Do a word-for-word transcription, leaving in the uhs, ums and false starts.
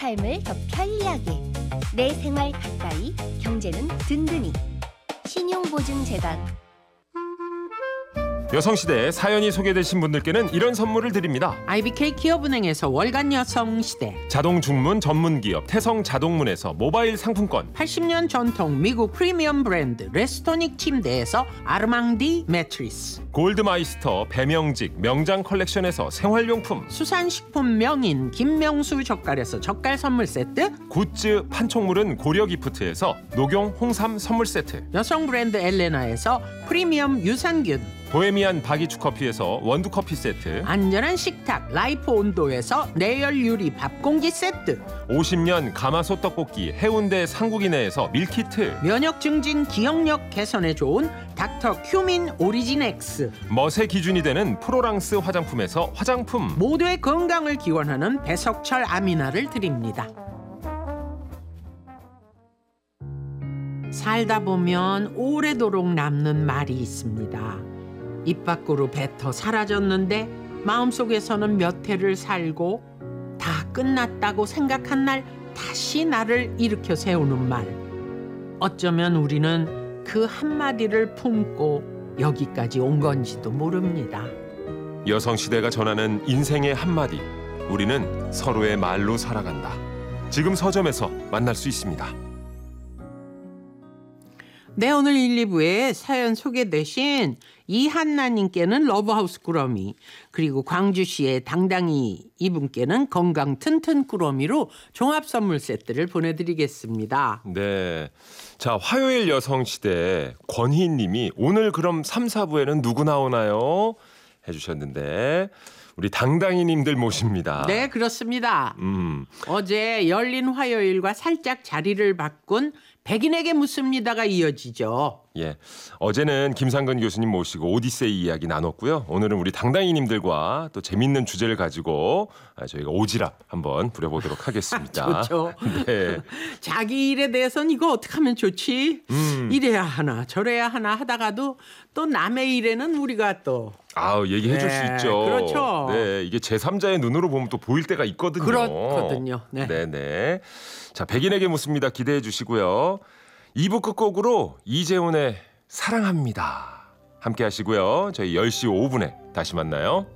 삶을 더 편리하게, 내 생활 가까이, 경제는 든든히. 신용보증재단. 여성시대에 사연이 소개되신 분들께는 이런 선물을 드립니다. 아이비케이 기업은행에서 월간 여성시대, 자동 중문 전문 기업 태성 자동문에서 모바일 상품권, 팔십 년 전통 미국 프리미엄 브랜드 레스토닉 침대에서 아르망디 매트리스, 골드마이스터 배명직 명장 컬렉션에서 생활용품, 수산식품 명인 김명수 젓갈에서 젓갈 선물 세트, 굿즈 판촉물은 고려기프트에서 녹용 홍삼 선물 세트, 여성 브랜드 엘레나에서 프리미엄 유산균, 보헤미안 바기추 커피에서 원두 커피 세트, 안전한 식탁 라이프 온도에서 내열 유리 밥공기 세트, 오십 년 가마솥 떡볶이 해운대 상국이네에서 밀키트, 면역 증진 기억력 개선에 좋은 닥터 큐민 오리진 X, 멋의 기준이 되는 프로랑스 화장품에서 화장품, 모두의 건강을 기원하는 배석철 아미나를 드립니다. 살다 보면 오래도록 남는 말이 있습니다. 입 밖으로 뱉어 사라졌는데 마음속에서는 몇 해를 살고 다 끝났다고 생각한 날 다시 나를 일으켜 세우는 말. 어쩌면 우리는 그 한마디를 품고 여기까지 온 건지도 모릅니다. 여성시대가 전하는 인생의 한마디, 우리는 서로의 말로 살아간다. 지금 서점에서 만날 수 있습니다. 네, 오늘 일, 이 부에 사연 소개되신 이한나님께는 러브하우스 꾸러미, 그리고 광주시의 당당히 이분께는 건강 튼튼 꾸러미로 종합 선물 세트를 보내드리겠습니다. 네, 자 화요일 여성시대 권희님이 오늘 그럼 삼, 사 부에는 누구 나오나요? 해주셨는데 우리 당당히님들 모십니다. 네, 그렇습니다. 음. 어제 열린 화요일과 살짝 자리를 바꾼 백인에게 묻습니다가 이어지죠. 예, 어제는 김상근 교수님 모시고 오디세이 이야기 나눴고요. 오늘은 우리 당당히님들과 또 재밌는 주제를 가지고 저희가 오지랖 한번 부려보도록 하겠습니다. 좋죠. 네. 자기 일에 대해서는 이거 어떻게 하면 좋지? 음. 이래야 하나 저래야 하나 하다가도 또 남의 일에는 우리가 또 아우 얘기해 줄 수 네, 있죠. 그렇죠. 네, 이게 제삼자의 눈으로 보면 또 보일 때가 있거든요. 그렇거든요. 네. 네네. 자, 백인에게 묻습니다. 기대해 주시고요. 이 부 끝곡으로 이재훈의 사랑합니다. 함께 하시고요. 저희 열 시 오 분에 다시 만나요.